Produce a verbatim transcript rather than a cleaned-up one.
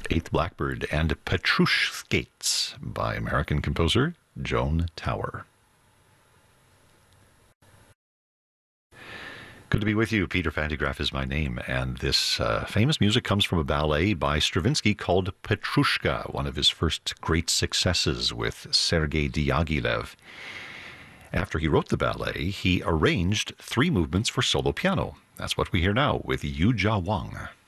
Eighth Blackbird and Petrushka Skates by American composer Joan Tower. Good to be with you. Peter Fantigraph is my name, and this uh, famous music comes from a ballet by Stravinsky called Petrushka, one of his first great successes with Sergei Diaghilev. After he wrote the ballet, he arranged three movements for solo piano. That's what we hear now with Yu Jia Wang.